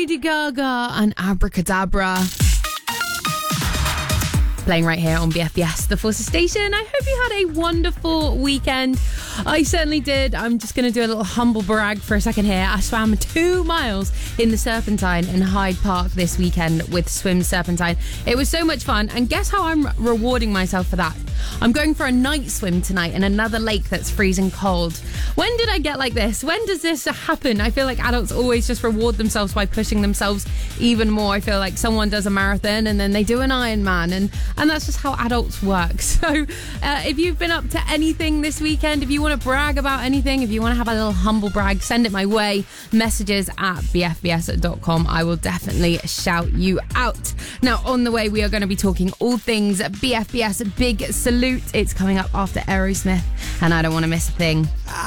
Lady Gaga and Abracadabra. Playing right here on BFBS, the Forces Station. I hope you had a wonderful weekend. I certainly did. I'm just going to do a little humble brag for a second here. I swam 2 miles in the Serpentine in Hyde Park this weekend with Swim Serpentine. It was so much fun. And guess how I'm rewarding myself for that? I'm going for a night swim tonight in another lake that's freezing cold. When did I get like this? When does this happen? I feel like adults always just reward themselves by pushing themselves even more. I feel like someone does a marathon and then they do an Ironman, and that's just how adults work. So if you've been up to anything this weekend, if you want to brag about anything, if you want to have a little humble brag, send it my way. Messages at bfbs.com. I will definitely shout you out. Now, on the way, we are going to be talking all things BFBS Big Salute. It's coming up after Aerosmith, and I don't want to miss a thing.